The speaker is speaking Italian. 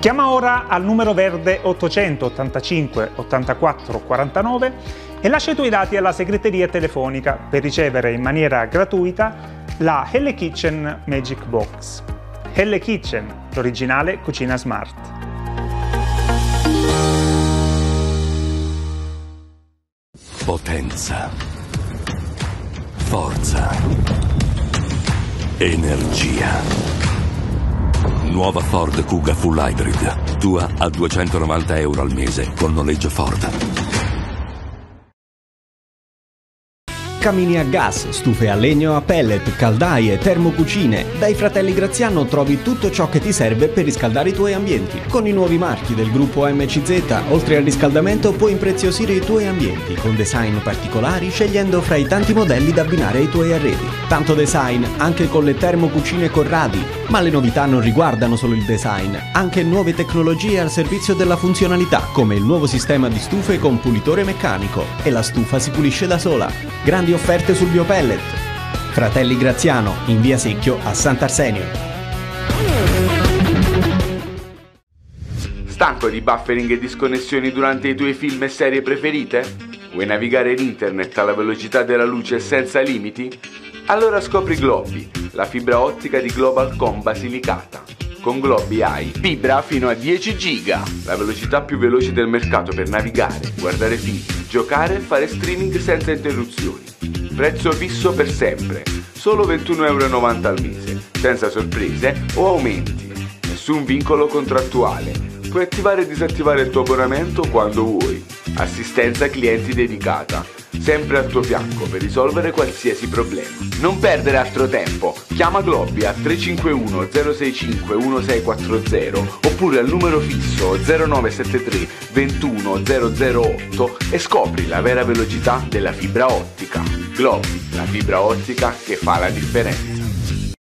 Chiama ora al numero verde 885 84 49 e lascia i tuoi dati alla segreteria telefonica per ricevere in maniera gratuita la Helle Kitchen Magic Box. Helle Kitchen, l'originale cucina smart. Potenza, forza, energia. Nuova Ford Kuga Full Hybrid, tua a €290 al mese con noleggio Ford. Camini a gas, stufe a legno a pellet, caldaie, termocucine. Dai Fratelli Graziano trovi tutto ciò che ti serve per riscaldare i tuoi ambienti. Con i nuovi marchi del gruppo MCZ, oltre al riscaldamento puoi impreziosire i tuoi ambienti con design particolari, scegliendo fra i tanti modelli da abbinare ai tuoi arredi. Tanto design anche con le termocucine Corradi, ma le novità non riguardano solo il design, anche nuove tecnologie al servizio della funzionalità, come il nuovo sistema di stufe con pulitore meccanico e la stufa si pulisce da sola. Grandi offerte sul biopellet. Fratelli Graziano, in via Secchio a Sant'Arsenio. Stanco di buffering e disconnessioni durante i tuoi film e serie preferite? Vuoi navigare in internet alla velocità della luce senza limiti? Allora scopri Globi, la fibra ottica di Globalcom Basilicata. Con Globi hai fibra fino a 10 giga, la velocità più veloce del mercato per navigare, guardare film, giocare e fare streaming senza interruzioni. Prezzo fisso per sempre, solo €21,90 al mese, senza sorprese o aumenti. Nessun vincolo contrattuale. Puoi attivare e disattivare il tuo abbonamento quando vuoi. Assistenza clienti dedicata, sempre al tuo fianco per risolvere qualsiasi problema. Non perdere altro tempo, chiama Globi a 351 065 1640 oppure al numero fisso 0973 21 008 e scopri la vera velocità della fibra ottica. Globi, la fibra ottica che fa la differenza.